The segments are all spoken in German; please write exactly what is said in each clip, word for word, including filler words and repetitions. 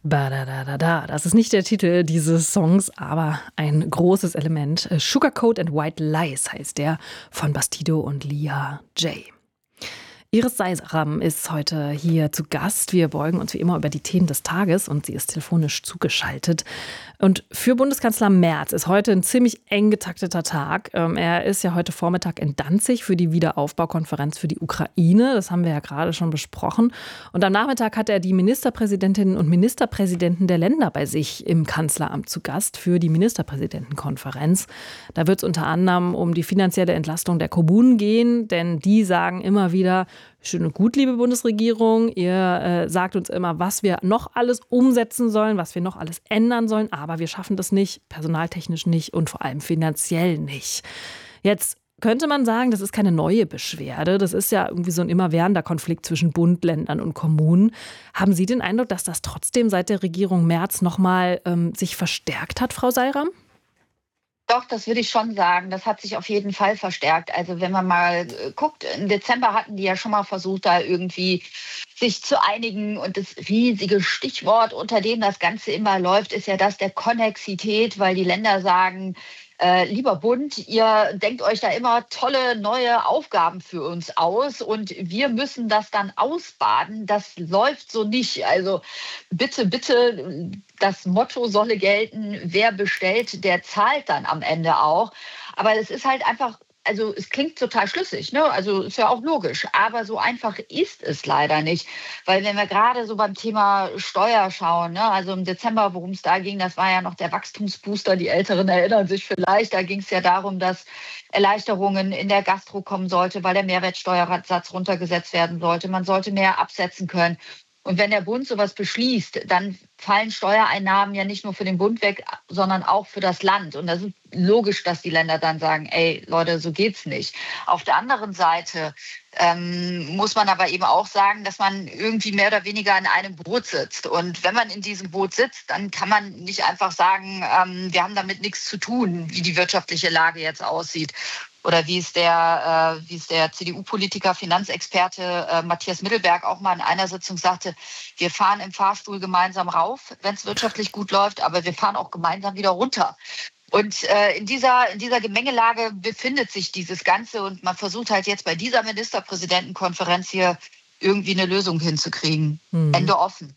Ba-da-da-da-da. Das ist nicht der Titel dieses Songs, aber ein großes Element. Sugarcoat and White Lies heißt der, von Bastido und Lia J. Iris Seisaram ist heute hier zu Gast. Wir beugen uns wie immer über die Themen des Tages und sie ist telefonisch zugeschaltet. Und für Bundeskanzler Merz ist heute ein ziemlich eng getakteter Tag. Er ist ja heute Vormittag in Danzig für die Wiederaufbaukonferenz für die Ukraine. Das haben wir ja gerade schon besprochen. Und am Nachmittag hat er die Ministerpräsidentinnen und Ministerpräsidenten der Länder bei sich im Kanzleramt zu Gast für die Ministerpräsidentenkonferenz. Da wird es unter anderem um die finanzielle Entlastung der Kommunen gehen, denn die sagen immer wieder: Schön und gut, liebe Bundesregierung, ihr äh, sagt uns immer, was wir noch alles umsetzen sollen, was wir noch alles ändern sollen, aber wir schaffen das nicht, personaltechnisch nicht und vor allem finanziell nicht. Jetzt könnte man sagen, das ist keine neue Beschwerde, das ist ja irgendwie so ein immerwährender Konflikt zwischen Bund, Ländern und Kommunen. Haben Sie den Eindruck, dass das trotzdem seit der Regierung Merz nochmal ähm, sich verstärkt hat, Frau Seisaram? Doch, das würde ich schon sagen. Das hat sich auf jeden Fall verstärkt. Also wenn man mal guckt, im Dezember hatten die ja schon mal versucht, da irgendwie sich zu einigen. Und das riesige Stichwort, unter dem das Ganze immer läuft, ist ja das der Konnexität, weil die Länder sagen: Äh, lieber Bund, ihr denkt euch da immer tolle neue Aufgaben für uns aus und wir müssen das dann ausbaden. Das läuft so nicht. Also bitte, bitte, das Motto solle gelten: Wer bestellt, der zahlt dann am Ende auch. Aber es ist halt einfach, also es klingt total schlüssig, ne? Also ist ja auch logisch. Aber so einfach ist es leider nicht. Weil wenn wir gerade so beim Thema Steuer schauen, ne? Also im Dezember, worum es da ging, das war ja noch der Wachstumsbooster. Die Älteren erinnern sich vielleicht. Da ging es ja darum, dass Erleichterungen in der Gastro kommen sollte, weil der Mehrwertsteuersatz runtergesetzt werden sollte. Man sollte mehr absetzen können. Und wenn der Bund sowas beschließt, dann fallen Steuereinnahmen ja nicht nur für den Bund weg, sondern auch für das Land. Und das ist logisch, dass die Länder dann sagen: Ey, Leute, so geht's nicht. Auf der anderen Seite ähm, muss man aber eben auch sagen, dass man irgendwie mehr oder weniger in einem Boot sitzt. Und wenn man in diesem Boot sitzt, dann kann man nicht einfach sagen, ähm, wir haben damit nichts zu tun, wie die wirtschaftliche Lage jetzt aussieht. Oder wie es der, äh, wie es der C D U-Politiker, Finanzexperte äh, Matthias Mittelberg auch mal in einer Sitzung sagte: Wir fahren im Fahrstuhl gemeinsam rauf, wenn es wirtschaftlich gut läuft, aber wir fahren auch gemeinsam wieder runter. Und äh, in dieser, in dieser Gemengelage befindet sich dieses Ganze und man versucht halt jetzt bei dieser Ministerpräsidentenkonferenz hier irgendwie eine Lösung hinzukriegen. Mhm. Ende offen.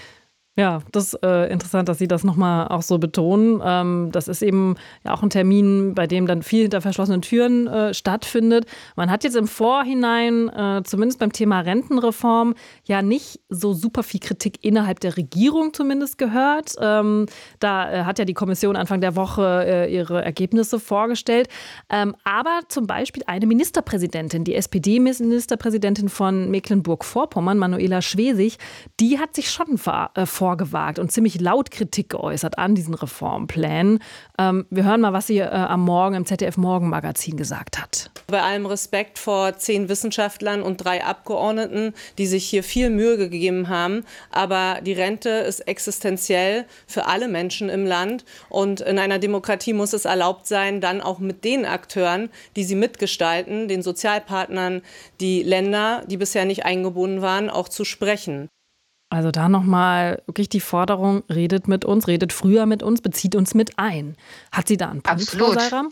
Ja, das ist äh, interessant, dass Sie das nochmal auch so betonen. Ähm, das ist eben ja auch ein Termin, bei dem dann viel hinter verschlossenen Türen äh, stattfindet. Man hat jetzt im Vorhinein, äh, zumindest beim Thema Rentenreform, ja nicht so super viel Kritik innerhalb der Regierung zumindest gehört. Ähm, da äh, hat ja die Kommission Anfang der Woche äh, ihre Ergebnisse vorgestellt. Ähm, aber zum Beispiel eine Ministerpräsidentin, die S P D-Ministerpräsidentin von Mecklenburg-Vorpommern, Manuela Schwesig, die hat sich schon vor, äh, vorgewagt und ziemlich laut Kritik geäußert an diesen Reformplänen. Ähm, wir hören mal, was sie äh, am Morgen im Z D F-Morgenmagazin gesagt hat. Bei allem Respekt vor zehn Wissenschaftlern und drei Abgeordneten, die sich hier viel Mühe gegeben haben. Aber die Rente ist existenziell für alle Menschen im Land. Und in einer Demokratie muss es erlaubt sein, dann auch mit den Akteuren, die sie mitgestalten, den Sozialpartnern, die Länder, die bisher nicht eingebunden waren, auch zu sprechen. Also da nochmal wirklich die Forderung: Redet mit uns, redet früher mit uns, bezieht uns mit ein. Hat sie da einen Punkt, Frau Seisaram?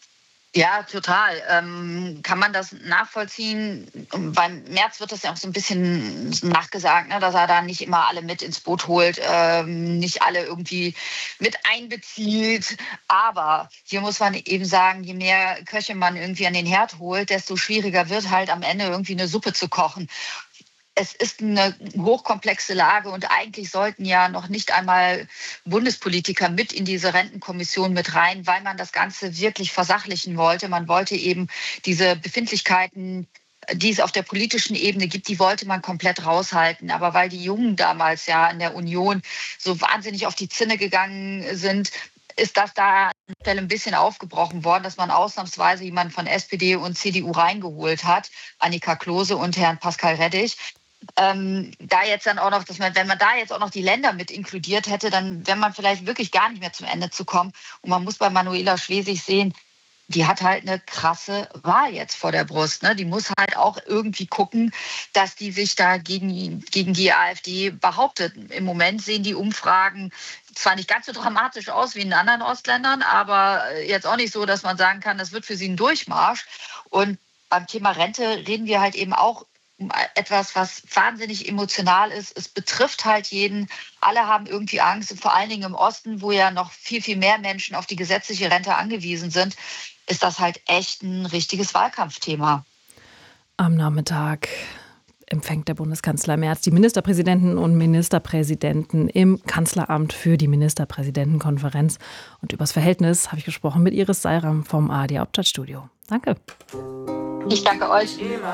Ja, total. Ähm, kann man das nachvollziehen? Beim Merz wird das ja auch so ein bisschen nachgesagt, ne, dass er da nicht immer alle mit ins Boot holt, ähm, nicht alle irgendwie mit einbezieht. Aber hier muss man eben sagen, je mehr Köche man irgendwie an den Herd holt, desto schwieriger wird halt am Ende irgendwie eine Suppe zu kochen. Es ist eine hochkomplexe Lage und eigentlich sollten ja noch nicht einmal Bundespolitiker mit in diese Rentenkommission mit rein, weil man das Ganze wirklich versachlichen wollte. Man wollte eben diese Befindlichkeiten, die es auf der politischen Ebene gibt, die wollte man komplett raushalten. Aber weil die Jungen damals ja in der Union so wahnsinnig auf die Zinne gegangen sind, ist das da an der Stelle ein bisschen aufgebrochen worden, dass man ausnahmsweise jemanden von S P D und C D U reingeholt hat, Annika Klose und Herrn Pascal Reddich. Ähm, da jetzt dann auch noch, dass man, wenn man da jetzt auch noch die Länder mit inkludiert hätte, dann wäre man vielleicht wirklich gar nicht mehr zum Ende zu kommen. Und man muss bei Manuela Schwesig sehen, die hat halt eine krasse Wahl jetzt vor der Brust. Ne? Die muss halt auch irgendwie gucken, dass die sich da gegen, gegen die AfD behauptet. Im Moment sehen die Umfragen zwar nicht ganz so dramatisch aus wie in anderen Ostländern, aber jetzt auch nicht so, dass man sagen kann, das wird für sie ein Durchmarsch. Und beim Thema Rente reden wir halt eben auch um etwas, was wahnsinnig emotional ist. Es betrifft halt jeden. Alle haben irgendwie Angst. Und vor allen Dingen im Osten, wo ja noch viel, viel mehr Menschen auf die gesetzliche Rente angewiesen sind, ist das halt echt ein richtiges Wahlkampfthema. Am Nachmittag empfängt der Bundeskanzler Merz die Ministerpräsidenten und Ministerpräsidenten im Kanzleramt für die Ministerpräsidentenkonferenz. Und übers Verhältnis habe ich gesprochen mit Iris Seiram vom A R D Hauptstadtstudio. Danke. Ich danke euch.